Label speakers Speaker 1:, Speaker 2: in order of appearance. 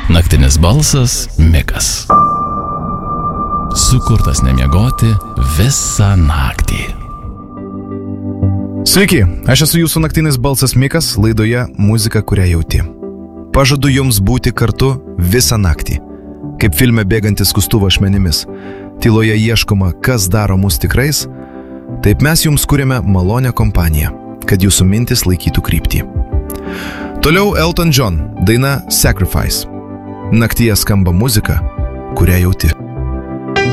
Speaker 1: Naktinis balsas Mikas. Sukurtas nemiegoti visą naktį.
Speaker 2: Sveiki, aš esu jūsų naktinis balsas Mikas, laidoje Muzika, kurią jauti. Pažadu jums būti kartu visą naktį. Kaip filme Bėgantis skustuvo ašmenimis. Tyloje ieškoma, kas daro mus tikrais. Taip mes jums kuriame malonę kompaniją, kad jūsų mintis laikytų kryptį. Toliau Elton John, daina Sacrifice. Naktyje skamba muzika, kurią jauti.